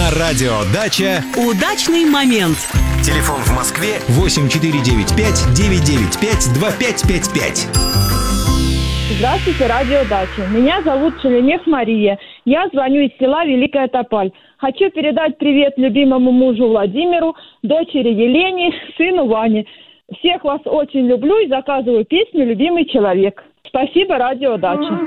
На радио «Дача» удачный момент. Телефон в Москве 8495-995-2555. Здравствуйте, радио «Дача». Меня зовут Шеленев Мария. Я звоню из села Великая Топаль. Хочу передать привет любимому мужу Владимиру, дочери Елене, сыну Ване. Всех вас очень люблю и заказываю песню «Любимый человек». Спасибо, радио «Дача».